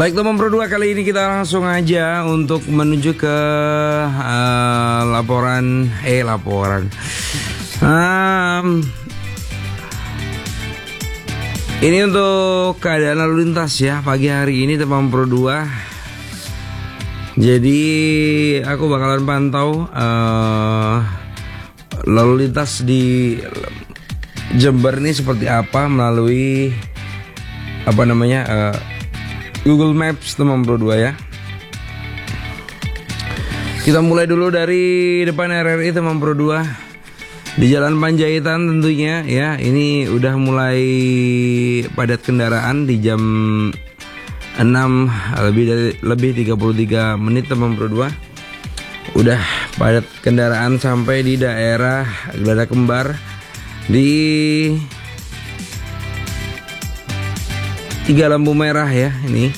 Baik teman Pro 2, kali ini kita langsung aja untuk menuju ke laporan. Ini untuk keadaan lalu lintas ya pagi hari ini teman Pro 2. Jadi aku bakalan pantau lalu lintas di Jember ini seperti apa melalui Google Maps teman Pro 2 ya. Kita mulai dulu dari depan RRI teman Pro 2. Di Jalan Panjaitan tentunya ya, ini udah mulai padat kendaraan di jam 6 lebih 33 menit teman Pro 2. Udah padat kendaraan sampai di daerah Glada Kembar di 3 lampu merah ya ini.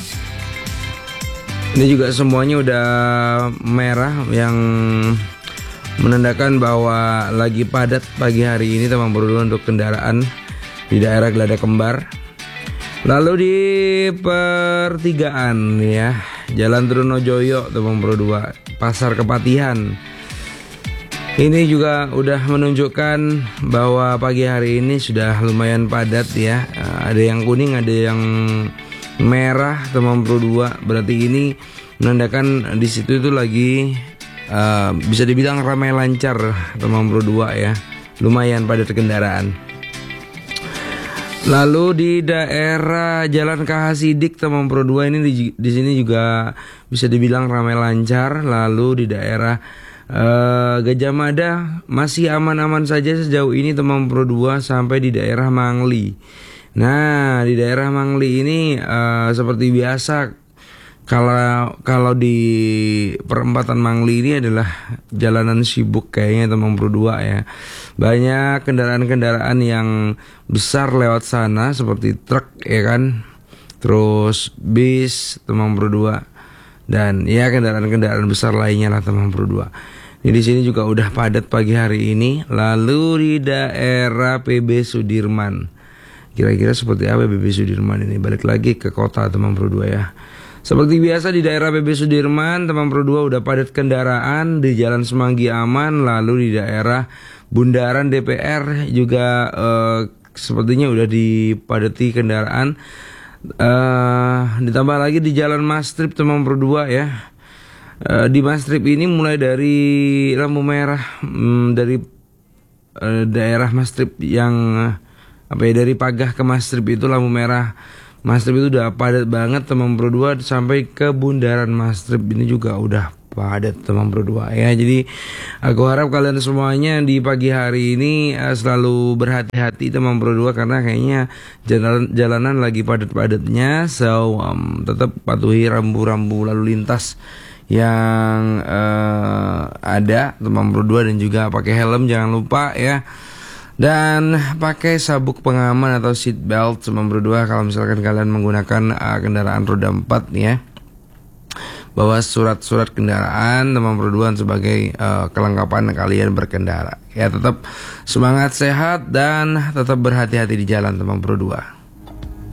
Ini juga semuanya udah merah yang menandakan bahwa lagi padat pagi hari ini teman Pro 2 untuk kendaraan di daerah Glada Kembar. Lalu di pertigaan ya, Jalan Trunojoyo teman Pro 2, Pasar Kepatihan. Ini juga udah menunjukkan bahwa pagi hari ini sudah lumayan padat ya. Ada yang kuning, ada yang merah teman Pro 2. Berarti ini menandakan di situ itu lagi bisa dibilang ramai lancar teman Pro 2 ya. Lumayan padat kendaraan. Lalu di daerah Jalan KH Sidik teman Pro 2 ini di sini juga bisa dibilang ramai lancar. Lalu di daerah Gajah Mada masih aman-aman saja sejauh ini teman Pro 2 sampai di daerah Mangli. Nah, di daerah Mangli ini seperti biasa kalau di perempatan Mangli ini adalah jalanan sibuk kayaknya teman Pro 2 ya. Banyak kendaraan-kendaraan yang besar lewat sana seperti truk ya kan. Terus bis teman Pro 2. Dan ya kendaraan-kendaraan besar lainnya lah teman Pro 2. Ini di sini juga udah padat pagi hari ini. Lalu di daerah PB Sudirman. Kira-kira seperti apa PB Sudirman ini? Balik lagi ke kota teman Pro 2 ya. Seperti biasa di daerah PB Sudirman teman Pro 2 udah padat kendaraan di Jalan Semanggi aman. Lalu di daerah Bundaran DPR juga sepertinya udah dipadati kendaraan. Ditambah lagi di Jalan Mastrip teman Pro 2 ya. Di Mastrip ini mulai dari lampu merah dari daerah Mastrip yang dari Pagah ke Mastrip itu lampu merah Mastrip itu udah padat banget teman Pro 2 sampai ke Bundaran Mastrip ini juga udah padat teman Pro 2 ya. Jadi aku harap kalian semuanya di pagi hari ini selalu berhati-hati teman Pro 2 karena kayaknya jalanan lagi padat-padatnya. So tetap patuhi rambu-rambu lalu lintas yang ada teman Pro 2 dan juga pakai helm jangan lupa ya. Dan pakai sabuk pengaman atau seat belt teman Pro 2 kalau misalkan kalian menggunakan kendaraan roda 4 ya. Bawa surat-surat kendaraan teman Pro 2 sebagai kelengkapan kalian berkendara. Ya tetap semangat sehat dan tetap berhati-hati di jalan teman Pro 2.